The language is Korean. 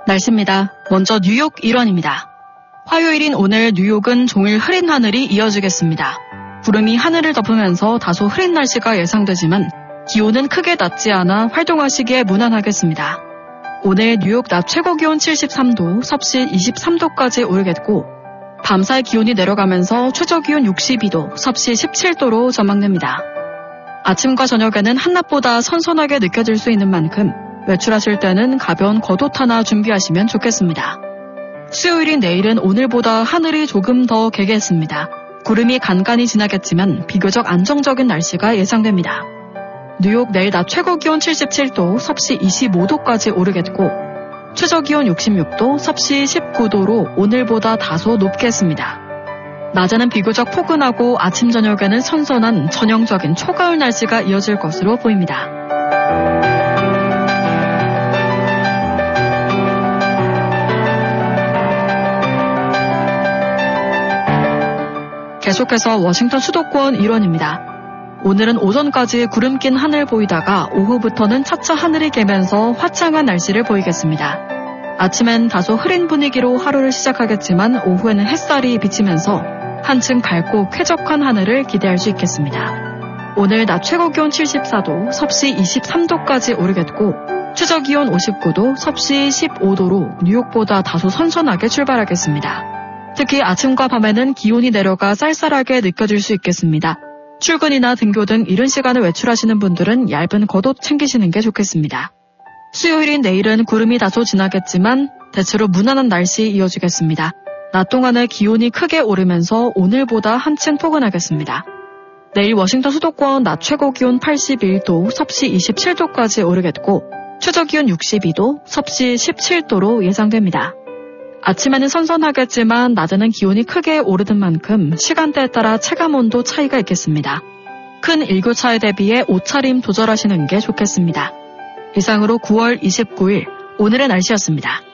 날씨입니다. 먼저 뉴욕 일원입니다. 화요일인 오늘 뉴욕은 종일 흐린 하늘이 이어지겠습니다. 구름이 하늘을 덮으면서 다소 흐린 날씨가 예상되지만 기온은 크게 낮지 않아 활동하시기에 무난하겠습니다. 오늘 뉴욕 낮 최고 기온 73도, 섭씨 23도까지 오르겠고 밤사이 기온이 내려가면서 최저 기온 62도, 섭씨 17도로 전망됩니다. 아침과 저녁에는 한낮보다 선선하게 느껴질 수 있는 만큼 외출하실 때는 가벼운 겉옷 하나 준비하시면 좋겠습니다. 수요일인 내일은 오늘보다 하늘이 조금 더 개겠습니다. 구름이 간간히 지나겠지만 비교적 안정적인 날씨가 예상됩니다. 뉴욕 내일 낮 최고 기온 77도, 섭씨 25도까지 오르겠고 최저 기온 66도, 섭씨 19도로 오늘보다 다소 높겠습니다. 낮에는 비교적 포근하고 아침 저녁에는 선선한 전형적인 초가을 날씨가 이어질 것으로 보입니다. 계속해서 워싱턴 수도권 일원입니다. 오늘은 오전까지 구름 낀 하늘 보이다가 오후부터는 차차 하늘이 개면서 화창한 날씨를 보이겠습니다. 아침엔 다소 흐린 분위기로 하루를 시작하겠지만 오후에는 햇살이 비치면서 한층 밝고 쾌적한 하늘을 기대할 수 있겠습니다. 오늘 낮 최고 기온 74도, 섭씨 23도까지 오르겠고 최저 기온 59도, 섭씨 15도로 뉴욕보다 다소 선선하게 출발하겠습니다. 특히 아침과 밤에는 기온이 내려가 쌀쌀하게 느껴질 수 있겠습니다. 출근이나 등교 등 이른 시간에 외출하시는 분들은 얇은 겉옷 챙기시는 게 좋겠습니다. 수요일인 내일은 구름이 다소 지나겠지만 대체로 무난한 날씨 이어지겠습니다. 낮 동안에 기온이 크게 오르면서 오늘보다 한층 포근하겠습니다. 내일 워싱턴 수도권 낮 최고 기온 81도, 섭씨 27도까지 오르겠고 최저 기온 62도, 섭씨 17도로 예상됩니다. 아침에는 선선하겠지만 낮에는 기온이 크게 오르는 만큼 시간대에 따라 체감온도 차이가 있겠습니다. 큰 일교차에 대비해 옷차림 조절하시는 게 좋겠습니다. 이상으로 9월 29일 오늘의 날씨였습니다.